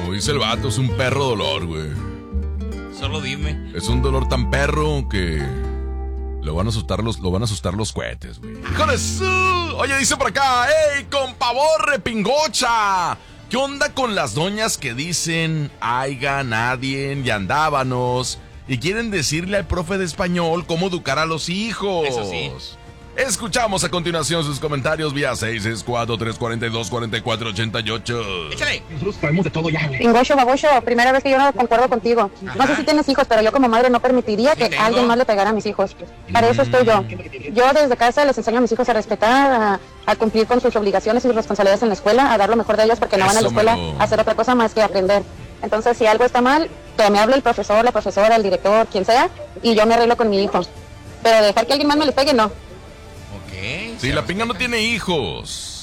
Como dice el vato, es un perro dolor, güey. Solo dime. Es un dolor tan perro que lo van a asustar los cohetes, güey. ¡Hijo de su! Oye, dice por acá, ¡ey, con pavor, repingocha! ¿Qué onda con las doñas que dicen, aiga, nadie, y andábanos, y quieren decirle al profe de español cómo educar a los hijos? Eso sí. Escuchamos a continuación sus comentarios vía 664-342-4488. Échale. Nosotros sabemos de todo ya, güey. Pingocho, babocho, primera vez que yo no concuerdo contigo. No sé si tienes hijos, pero yo como madre no permitiría que tengo. alguien más le pegara a mis hijos. Para eso estoy yo. Yo desde casa les enseño a mis hijos a respetar, a cumplir con sus obligaciones y sus responsabilidades en la escuela, a dar lo mejor de ellos porque no van a la Eso, escuela Melo. a hacer otra cosa más que aprender. Entonces, si algo está mal, que me hable el profesor, la profesora, el director, quien sea, y yo me arreglo con mi hijo. Pero dejar que alguien más me le pegue, no. Ok. Sí, la pinga no tiene hijos.